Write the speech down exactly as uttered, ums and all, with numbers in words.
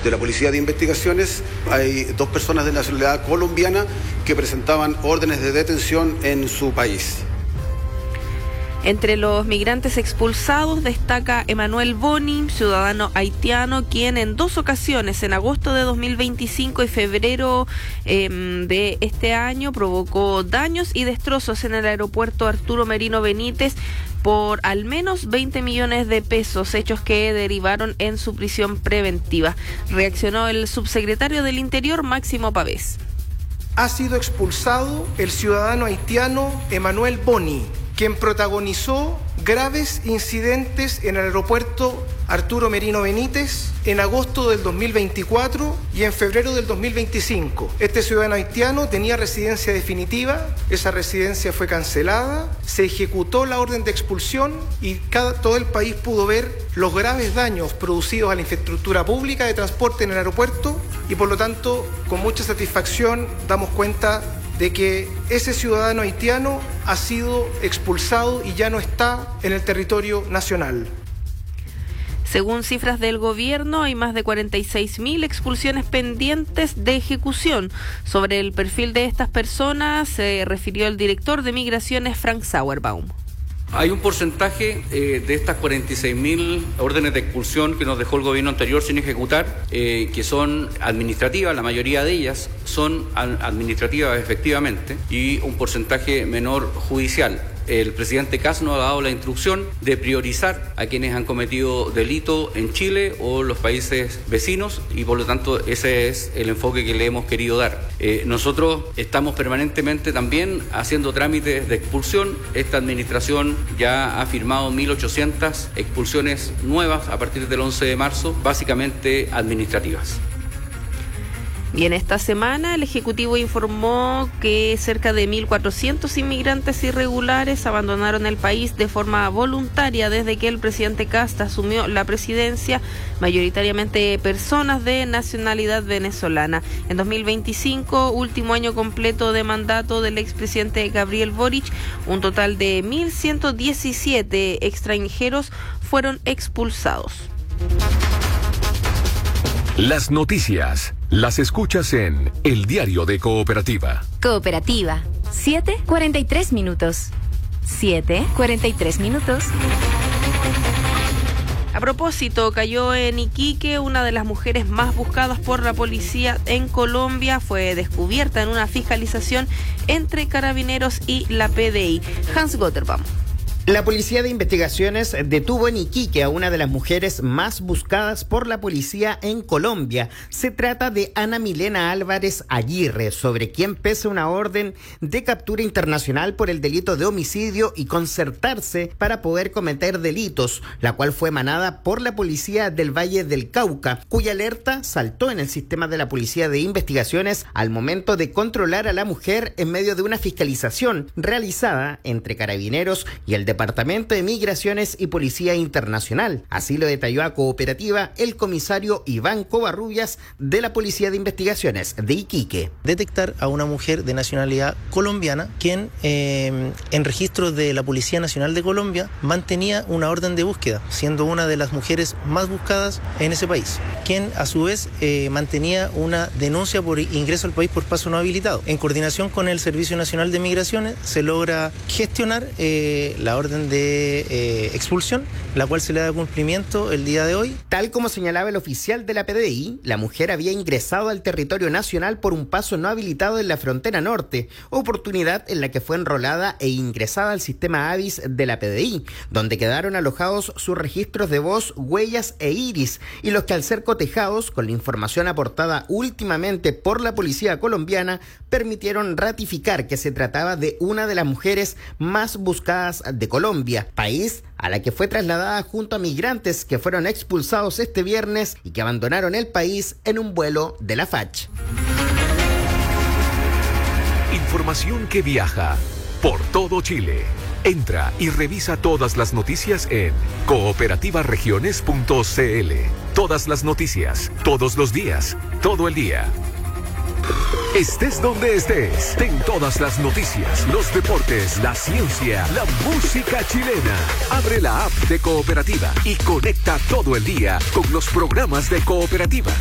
de la Policía de Investigaciones, hay dos personas de nacionalidad colombiana que presentaban órdenes de detención en su país. Entre los migrantes expulsados destaca Emanuel Boni, ciudadano haitiano, quien en dos ocasiones, en agosto de dos mil veinticinco y febrero eh, de este año, provocó daños y destrozos en el aeropuerto Arturo Merino Benítez por al menos veinte millones de pesos, hechos que derivaron en su prisión preventiva. Reaccionó el subsecretario del Interior, Máximo Pavés. Ha sido expulsado el ciudadano haitiano Emanuel Boni, quien protagonizó graves incidentes en el aeropuerto Arturo Merino Benítez en agosto del dos mil veinticuatro y en febrero del dos mil veinticinco. Este ciudadano haitiano tenía residencia definitiva, esa residencia fue cancelada, se ejecutó la orden de expulsión y cada, todo el país pudo ver los graves daños producidos a la infraestructura pública de transporte en el aeropuerto y por lo tanto, con mucha satisfacción, damos cuenta de que ese ciudadano haitiano ha sido expulsado y ya no está en el territorio nacional. Según cifras del gobierno, hay más de cuarenta y seis mil expulsiones pendientes de ejecución. Sobre el perfil de estas personas se refirió el director de Migraciones, Frank Sauerbaum. Hay un porcentaje eh, de estas cuarenta y seis mil órdenes de expulsión que nos dejó el gobierno anterior sin ejecutar, eh, que son administrativas, la mayoría de ellas son administrativas efectivamente, y un porcentaje menor judicial. El presidente Kast nos ha dado la instrucción de priorizar a quienes han cometido delito en Chile o los países vecinos y por lo tanto ese es el enfoque que le hemos querido dar. Eh, nosotros estamos permanentemente también haciendo trámites de expulsión. Esta administración ya ha firmado mil ochocientas expulsiones nuevas a partir del once de marzo, básicamente administrativas. Y en esta semana el Ejecutivo informó que cerca de mil cuatrocientos inmigrantes irregulares abandonaron el país de forma voluntaria desde que el presidente Kast asumió la presidencia, mayoritariamente personas de nacionalidad venezolana. En dos mil veinticinco, último año completo de mandato del expresidente Gabriel Boric, un total de mil ciento diecisiete extranjeros fueron expulsados. Las noticias las escuchas en El Diario de Cooperativa. Cooperativa, siete cuarenta y tres minutos. siete cuarenta y tres minutos. A propósito, cayó en Iquique una de las mujeres más buscadas por la policía en Colombia. Fue descubierta en una fiscalización entre Carabineros y la P D I. Hans Gotterbaum. La Policía de Investigaciones detuvo en Iquique a una de las mujeres más buscadas por la policía en Colombia. Se trata de Ana Milena Álvarez Aguirre, sobre quien pesa una orden de captura internacional por el delito de homicidio y concertarse para poder cometer delitos, la cual fue emanada por la Policía del Valle del Cauca, cuya alerta saltó en el sistema de la Policía de Investigaciones al momento de controlar a la mujer en medio de una fiscalización realizada entre Carabineros y el Departamento de Migraciones y Policía Internacional. Así lo detalló a Cooperativa el comisario Iván Covarrubias de la Policía de Investigaciones de Iquique. Detectar a una mujer de nacionalidad colombiana quien eh, en registro de la Policía Nacional de Colombia mantenía una orden de búsqueda, siendo una de las mujeres más buscadas en ese país, quien a su vez eh, mantenía una denuncia por ingreso al país por paso no habilitado. En coordinación con el Servicio Nacional de Migraciones se logra gestionar eh, la orden orden de eh, expulsión, la cual se le da cumplimiento el día de hoy. Tal como señalaba el oficial de la P D I, la mujer había ingresado al territorio nacional por un paso no habilitado en la frontera norte, oportunidad en la que fue enrolada e ingresada al sistema Avis de la P D I, donde quedaron alojados sus registros de voz, huellas e iris, y los que al ser cotejados con la información aportada últimamente por la policía colombiana, permitieron ratificar que se trataba de una de las mujeres más buscadas de Colombia, país a la que fue trasladada junto a migrantes que fueron expulsados este viernes y que abandonaron el país en un vuelo de la F A C H. Información que viaja por todo Chile. Entra y revisa todas las noticias en cooperativa regiones punto c l. Todas las noticias, todos los días, todo el día. Estés donde estés, ten todas las noticias, los deportes, la ciencia, la música chilena. Abre la app de Cooperativa y conecta todo el día con los programas de Cooperativa.